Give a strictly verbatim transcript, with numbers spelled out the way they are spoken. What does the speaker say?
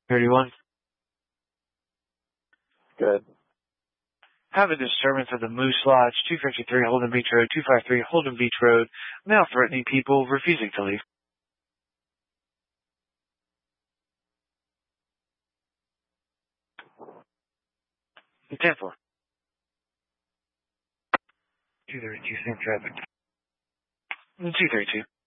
thirty-one. Good. Have a disturbance at the Moose Lodge, two fifty-three Holden Beach Road, two fifty-three Holden Beach Road. Male threatening people, refusing to leave. ten four. two thirty-two, same traffic. two thirty-two.